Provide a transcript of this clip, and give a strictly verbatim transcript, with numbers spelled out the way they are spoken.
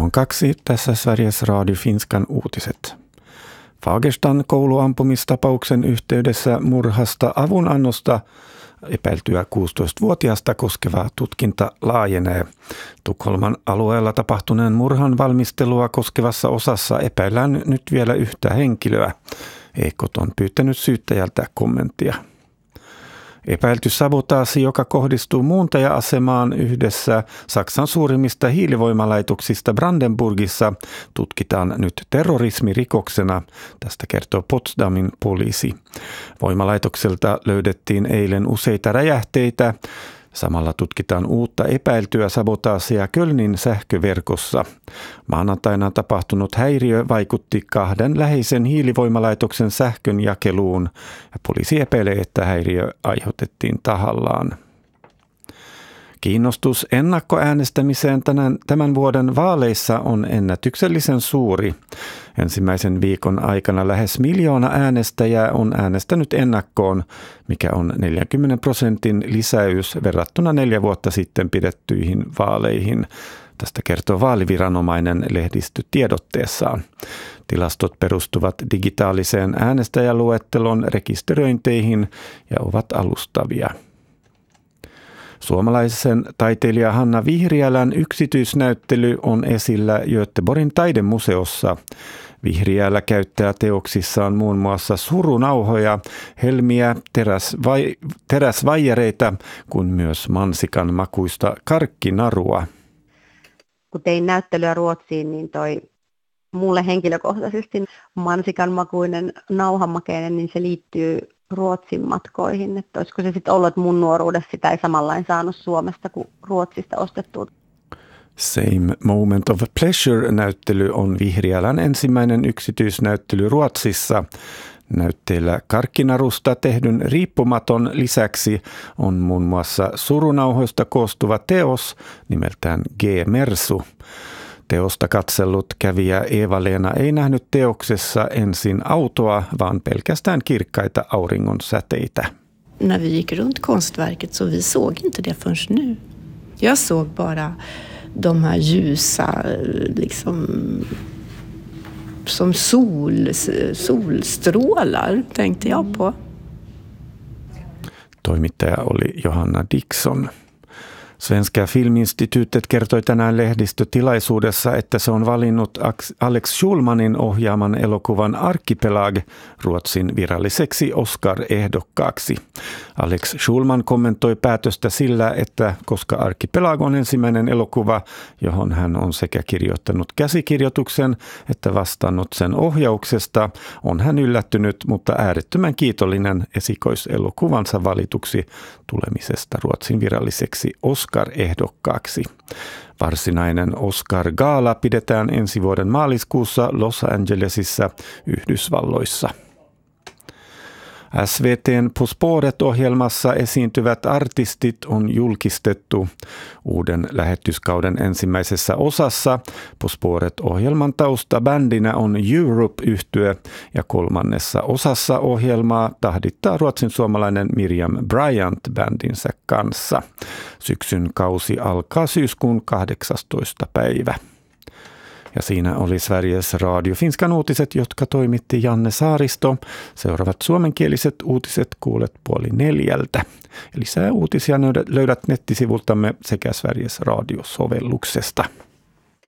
Kello kaksi tässä Sveriges Radio Finskan uutiset. Fagerstan kouluampumistapauksen yhteydessä murhasta avunannosta epäiltyä kuusitoistavuotiaasta koskeva tutkinta laajenee. Tukholman alueella tapahtuneen murhan valmistelua koskevassa osassa epäillään nyt vielä yhtä henkilöä. Ekot on pyytänyt syyttäjältä kommenttia. Epäilty sabotaasi, joka kohdistuu muuntaja-asemaan yhdessä Saksan suurimmista hiilivoimalaitoksista Brandenburgissa, tutkitaan nyt terrorismirikoksena. Tästä kertoo Potsdamin poliisi. Voimalaitokselta löydettiin eilen useita räjähteitä. Samalla tutkitaan uutta epäiltyä sabotaasia Kölnin sähköverkossa. Maanantaina tapahtunut häiriö vaikutti kahden läheisen hiilivoimalaitoksen sähkön jakeluun ja poliisi epäilee, että häiriö aiheutettiin tahallaan. Kiinnostus ennakkoäänestämiseen tänään, tämän vuoden vaaleissa on ennätyksellisen suuri. Ensimmäisen viikon aikana lähes miljoona äänestäjää on äänestänyt ennakkoon, mikä on neljänkymmenen prosentin lisäys verrattuna neljä vuotta sitten pidettyihin vaaleihin. Tästä kertoo vaaliviranomainen lehdistötiedotteessaan. Tilastot perustuvat digitaaliseen äänestäjäluettelon rekisteröinteihin ja ovat alustavia. Suomalaisen taiteilija Hanna Vihriälän yksityisnäyttely on esillä Göteborgin taidemuseossa. Vihriälä käyttää teoksissaan muun muassa surunauhoja, helmiä, teräsvai, teräsvaijereita kuin myös mansikan makuista karkkinarua. Kun tein näyttelyä Ruotsiin, niin toi mulle henkilökohtaisesti mansikan makuinen nauhamakeinen, niin se liittyy Ruotsin matkoihin, että olisiko se sitten ollut, että mun nuoruudessa sitä ei samanlain saanut Suomesta kuin Ruotsista ostettua. Same Moment of Pleasure-näyttely on Vihriälän ensimmäinen yksityisnäyttely Ruotsissa. Näytteellä karkkinarusta tehdyn riippumaton lisäksi on muun muassa surunauhoista koostuva teos nimeltään G-Mersu. Teosta katsellut kävijä Eeva-Leena ei nähnyt teoksessa ensin autoa, vaan pelkästään kirkkaita auringon säteitä. När vi gick runt konstverket så vi såg inte det förrän nu. Jag såg bara de här ljusa, liksom som sol, solstrålar, tänkte jag på. Toimittaja oli Johanna Dickson. Svenska Filminstituutet kertoi tänään lehdistötilaisuudessa, että se on valinnut Alex Schulmanin ohjaaman elokuvan Arkipelag Ruotsin viralliseksi Oscar-ehdokkaaksi. Alex Schulman kommentoi päätöstä sillä, että koska Arkipelag on ensimmäinen elokuva, johon hän on sekä kirjoittanut käsikirjoituksen että vastannut sen ohjauksesta, on hän yllättynyt, mutta äärettömän kiitollinen esikoiselokuvansa valituksi tulemisesta Ruotsin viralliseksi Oscar-ehdokkaaksi. Varsinainen Oscar-gaala pidetään ensi vuoden maaliskuussa Los Angelesissa, Yhdysvalloissa. S V T:n På Spåret-ohjelmassa esiintyvät artistit on julkistettu. Uuden lähetyskauden ensimmäisessä osassa På Spåret-ohjelman taustabändinä on Europe-yhtye ja kolmannessa osassa ohjelmaa tahdittaa ruotsin suomalainen Miriam Bryant bändinsä kanssa. Syksyn kausi alkaa syyskuun kahdeksastoista päivä. Ja siinä oli Sveriges Radio Finskan uutiset, jotka toimitti Janne Saaristo. Seuraavat suomenkieliset uutiset kuulet puoli neljältä. Ja lisää uutisia löydät nettisivultamme sekä Sveriges Radio-sovelluksesta.